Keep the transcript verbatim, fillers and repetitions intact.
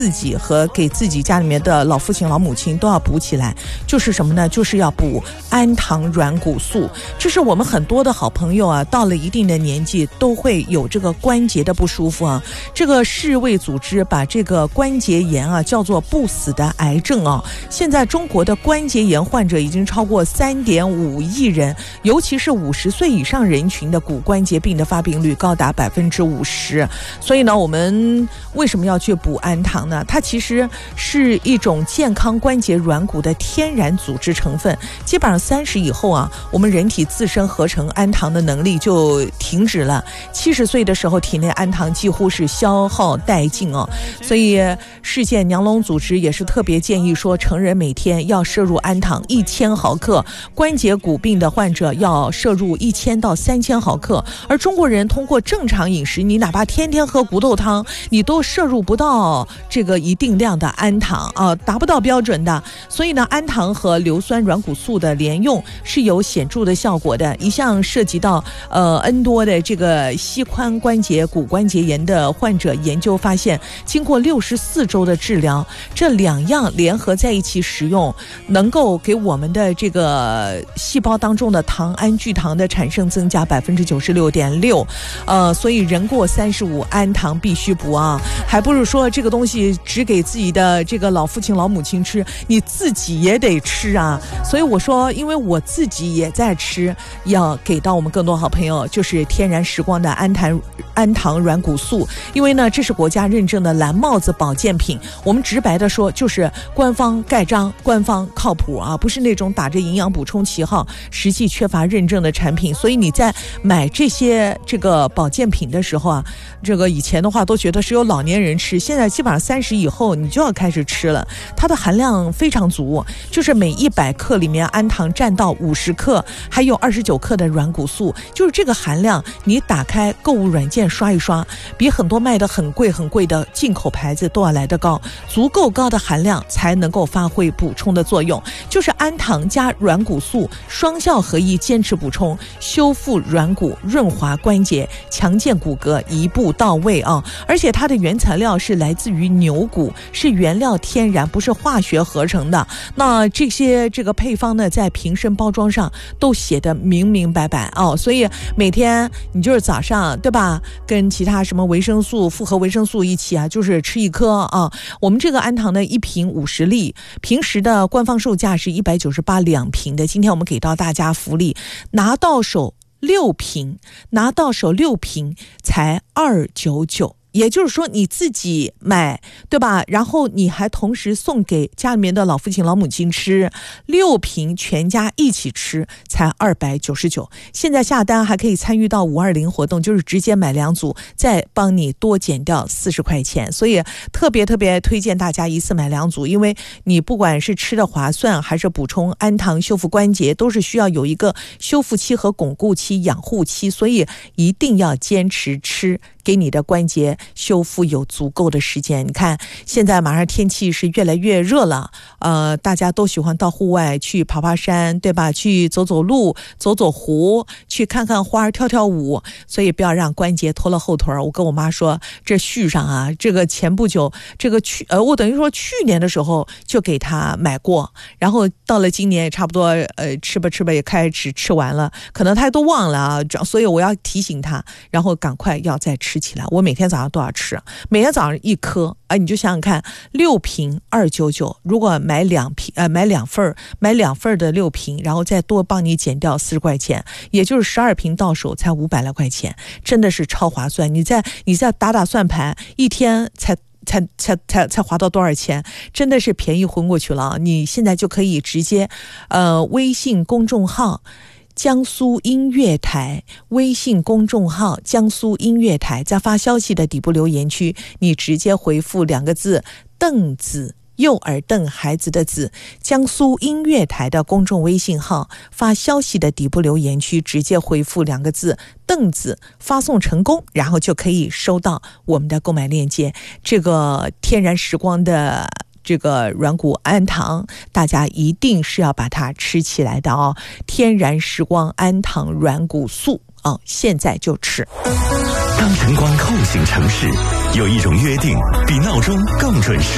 自己和给自己家里面的老父亲老母亲都要补起来，就是什么呢？就是要补氨糖软骨素。这是我们很多的好朋友啊，到了一定的年纪都会有这个关节的不舒服啊。这个世卫组织把这个关节炎啊叫做不死的癌症啊。现在中国的关节炎患者已经超过 三点五亿人，尤其是五十岁以上人群的骨关节病的发病率高达百分之五十。所以呢，我们为什么要去补氨糖呢？它其实是一种健康关节软骨的天然组织成分。基本上三十以后啊，我们人体自身合成氨糖的能力就停止了。七十岁的时候，体内氨糖几乎是消耗殆尽哦。所以世界娘龙组织也是特别建议说，成人每天要摄入氨糖一千毫克，关节骨病的患者要摄入一千到三千毫克。而中国人通过正常饮食，你哪怕天天喝骨头汤，你都摄入不到这个一定量的氨糖啊，达不到标准的。所以呢，氨糖和硫酸软骨素的联用是有显著的效果的。一项涉及到呃 N 多的这个膝髋关节骨关节炎的患者研究发现，经过六十四周的治疗，这两样联合在一起使用，能够给我们的这个细胞当中的糖胺聚糖的产生增加百分之九十六点六。呃，所以人过三十五，氨糖必须补啊，还不是说这个东西只给自己的这个老父亲老母亲吃，你自己也得吃啊。所以我说，因为我自己也在吃，要给到我们更多好朋友，就是天然时光的氨糖氨糖软骨素。因为呢，这是国家认证的蓝帽子保健品，我们直白的说，就是官方盖章，官方靠谱啊，不是那种打着营养补充旗号，实际缺乏认证的产品。所以你在买这些这个保健品的时候啊，这个以前的话都觉得是有老年人吃，现在基本上三十以后你就要开始吃了。它的含量非常足，就是每一百克里面氨糖占到五十克，还有二十九克的软骨素，就是这个含量，你打开购物软件刷一刷，比很多卖的很贵很贵的进口牌子都要来得高。足够高的含量才能够发挥补充的作用，就是氨糖加软骨素双效合一，坚持补充，修复软骨，润滑关节，强健骨骼，一步到位啊！而且它的原材料是来自于牛骨，是原料天然，不是化学合成的。那这些这个配方呢，在瓶身包装上都写得明明白白哦。所以每天你就是早上对吧，跟其他什么维生素、复合维生素一起啊，就是吃一颗啊。我们这个氨糖呢，一瓶五十粒，平时的官方售价是一百九十八两瓶的。今天我们给到大家福利，拿到手六瓶，拿到手六瓶才二九九。也就是说你自己买对吧，然后你还同时送给家里面的老父亲老母亲吃，六瓶全家一起吃才二百九十九。现在下单还可以参与到五二零活动，就是直接买两组再帮你多减掉四十块钱。所以特别特别推荐大家一次买两组，因为你不管是吃的划算还是补充氨糖修复关节，都是需要有一个修复期和巩固期养护期，所以一定要坚持吃，给你的关节修复有足够的时间。你看现在马上天气是越来越热了，呃，大家都喜欢到户外去爬爬山对吧，去走走路走走湖，去看看花跳跳舞，所以不要让关节拖了后腿。我跟我妈说，这续上啊，这个前不久这个去呃，我等于说去年的时候就给他买过，然后到了今年也差不多呃吃吧吃吧也开始吃完了，可能他都忘了啊，所以我要提醒他，然后赶快要再吃起来。我每天早上都要吃，每天早上一颗啊，你就想想看，六瓶二九九，如果买两瓶呃买两份买两份的六瓶，然后再多帮你减掉四十块钱，也就是十二瓶到手才五百来块钱，真的是超划算。你再你再打打算盘，一天才才才才才花到多少钱，真的是便宜昏过去了。你现在就可以直接呃微信公众号江苏音乐台，微信公众号江苏音乐台，在发消息的底部留言区，你直接回复两个字凳子，幼儿凳孩子的子，江苏音乐台的公众微信号，发消息的底部留言区直接回复两个字凳子，发送成功，然后就可以收到我们的购买链接。这个天然时光的这个软骨氨糖，大家一定是要把它吃起来的哦。天然时光氨糖软骨素哦，现在就吃。 当晨光叩醒城市，有一种约定比闹钟更准时。